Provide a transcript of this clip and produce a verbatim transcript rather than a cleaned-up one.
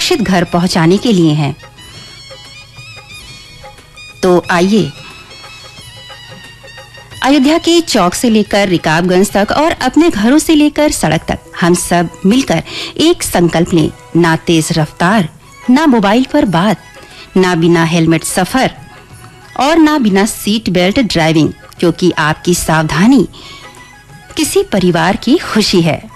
सुरक्षित घर पहुंचाने के लिए हैं। तो आइए अयोध्या के चौक से लेकर रिकाबगंज तक और अपने घरों से लेकर सड़क तक हम सब मिलकर एक संकल्प लें, ना तेज रफ्तार, ना मोबाइल पर बात, ना बिना हेलमेट सफर और ना बिना सीट बेल्ट ड्राइविंग, क्योंकि आपकी सावधानी किसी परिवार की खुशी है।